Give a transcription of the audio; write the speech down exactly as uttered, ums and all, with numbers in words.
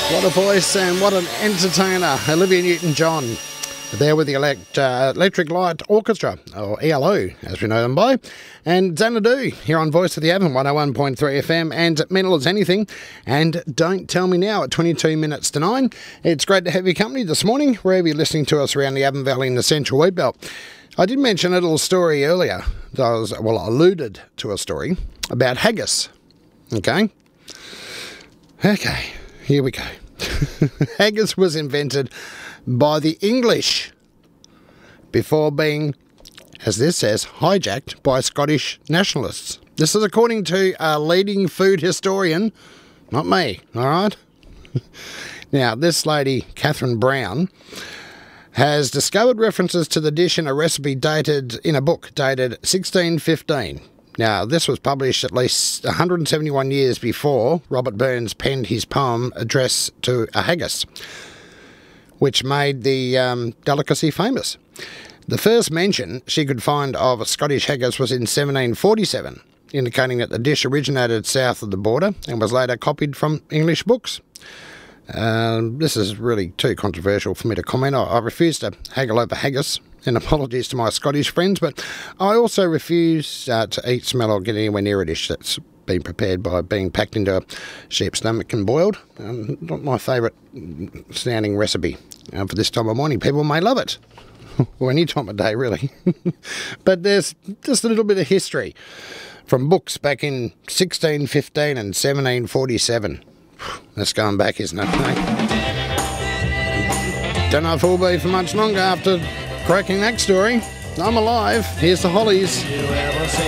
What a voice and what an entertainer. Olivia Newton-John there with the elect, uh, Electric Light Orchestra, or E L O as we know them by, and Xanadu here on Voice of the Avon, one oh one point three F M, and Mental as Anything, and Don't Tell Me Now at twenty-two minutes to nine. It's great to have your company this morning, wherever you're listening to us around the Avon Valley and the Central Wheat Belt. I did mention a little story earlier, that I was, well, I alluded to a story about haggis, okay? Okay, here we go. Haggis was invented by the English before being, as this says, hijacked by Scottish nationalists. This is according to a leading food historian, not me, all right? Now, this lady, Catherine Brown, has discovered references to the dish in a recipe dated, in a book dated sixteen fifteen. Now, this was published at least one hundred seventy-one years before Robert Burns penned his poem Address to a Haggis, which made the um, delicacy famous. The first mention she could find of a Scottish haggis was in seventeen forty-seven, indicating that the dish originated south of the border and was later copied from English books. Um, this is really too controversial for me to comment. I, I refuse to haggle over haggis, and apologies to my Scottish friends, but I also refuse uh, to eat, smell or get anywhere near a dish that's been prepared by being packed into a sheep's stomach and boiled. Um, not my favourite sounding recipe uh, for this time of morning. People may love it, or any time of day really. But there's just a little bit of history from books back in sixteen fifteen and seventeen forty-seven. That's going back, isn't it? Don't know if it'll be for much longer after cracking that story. I'm alive. Here's the Hollies.